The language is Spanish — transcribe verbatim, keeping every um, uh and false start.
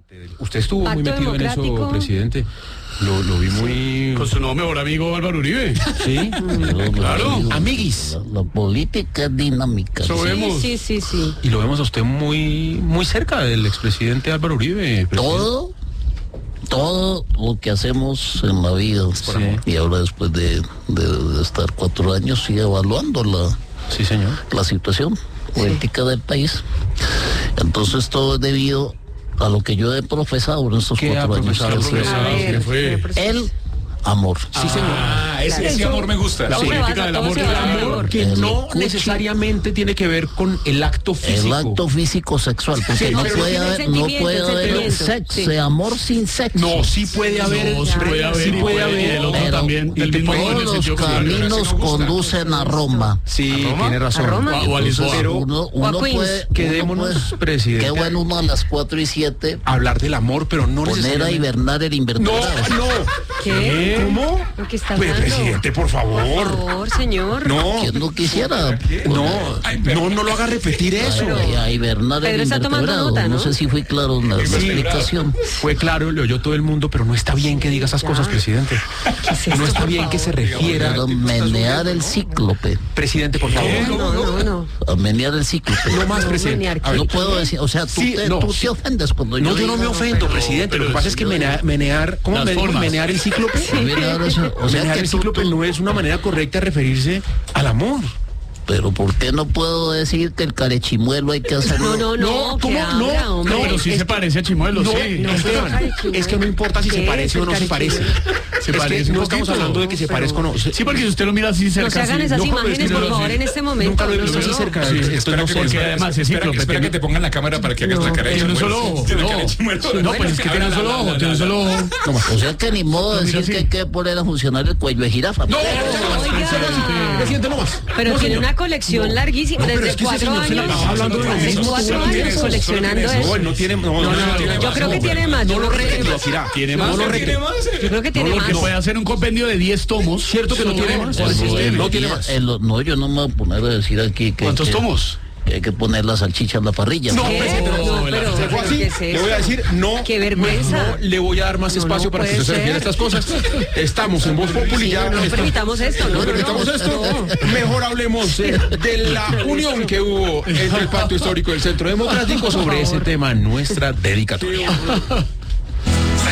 Usted estuvo muy metido en eso, presidente. Lo, lo vi muy... Con su nuevo mejor amigo Álvaro Uribe. Sí, claro. Amiguis. La, la política es dinámica. Eso vemos. Sí, sí, sí. Y lo vemos a usted muy, muy cerca del expresidente Álvaro Uribe. Presidente. Todo, todo lo que hacemos en la vida. Sí. Y ahora después de, de, de estar cuatro años sigue evaluando la, sí, señor. la situación política sí. del país. Entonces todo es debido a lo que yo he profesado en estos ¿Qué cuatro ha años. profesado? ¿Qué fue? El amor. Sí, señor. Ah, ese, ese amor me gusta. La Sí. política del amor. Sí. del El amor. amor que El no cuchi. necesariamente tiene que ver con el acto físico. El acto físico sexual, porque Sí, no pero puede tiene haber, no sentimiento, puede haber sentimiento. sexo, Sí. amor sin sexo. No, sí puede haber. No, sí puede haber. Sí y puede Y haber. el otro Pero también. Del mismo amor en el Todos los sentido contrario. caminos conducen a Roma. Sí, ¿A Roma? tiene razón. ¿A Roma? O a Lisboa. Pero uno, uno o a Queens. puede, Quedémonos, uno puede- presidente. Qué bueno uno a las cuatro y siete Hablar del amor, pero no poner a necesariamente. hibernar el No, invertebrado. no. ¿Qué? ¿Cómo? ¿Lo que está Pues, hablando? presidente, por Por favor. favor, señor. No, Quien no quisiera no, no, no lo haga repetir eso. Ay, a hibernar Pedro el está tomando invertebrado. nota, ¿no? ¿no? sé si fui claro en la, la Sí. explicación. Fue claro, lo oyó todo el mundo, pero no está bien que diga esas Ya. cosas, presidente. No está bien que se refiera. Pero menear el cíclope. Presidente, por favor. No, no, no. A menear el cíclope. No más, presidente. menear, A ver, No puedo decir, o sea, tú, Sí, te, no, tú sí. te ofendes cuando No, yo yo no digo- me ofendo, pero- presidente. Lo pero que pasa es que menea- menear, ¿cómo Las men- formas. menear el cíclope? Menear eso, o sea, menear que el tú- cíclope tú- no es una manera correcta de referirse al amor. Pero ¿por qué no puedo decir que el carechimuelo hay que hacerlo? No, no, no. No, que ¿cómo? habla, No, hombre. No, pero sí Es se que- parece a Chimuelo, No, sí. no, Esteban, Carechimuelo. es que no importa si se ¿Qué parece es o no el se parece. carechimuelo? Se Es que parece un no estamos poquito. hablando de que se Pero- parezca o no. Sí, porque si usted lo mira así cerca. No se hagan sí. esas No, pero es imágenes, que por no, favor, sí. en este momento. Nunca lo he visto no, así no. cerca. Sí, Esto espera no que, sé. porque espera, además es espera, que, cíclope, espera tiene- que te pongan la cámara para que hagas No, la cara de Tiene un Chimuelo. solo ojo. Tiene No, cara de Chimuelo. no, pues es que tiene un solo ojo. Tiene un solo ojo. O sea que ni modo de mira decir que así. hay que poner a funcionar el cuello de jirafa. No, Oiga. presidente, no más. Pero No, tiene señor. una colección larguísima, pero desde es que ese cuatro señor se la años. pasaba hablando de lo Hace mismo. cuatro Solo años tiene eso, coleccionando solo tiene eso. No, él no tiene. No, No, no, no, no, yo creo que tiene más. No yo lo creo que rete, tiene más. Tibaquirá. Tiene No más. lo rete. ¿Tiene más? Yo creo que tiene Porque más. puede hacer un compendio de diez tomos. ¿Cierto que no Solo- tiene más? ¿Cuál es El- este? el- No tiene el- más. el- no, yo no me voy a poner a decir aquí que, ¿Cuántos que- tomos? que hay que poner la salchicha en la parrilla. No, ¿Qué? presidente, No, no, pero- se fue así. ¿qué es Le voy a eso? decir no. Qué vergüenza. No le voy a dar más No, espacio no para que puede usted se refiera a ser. estas cosas. Estamos en Voz Populi ya. No está- permitamos esto, no, No no, permitamos no. esto. Mejor hablemos eh, de la unión que hubo entre el Pacto Histórico del Centro Democrático sobre ese tema, nuestra dedicatoria.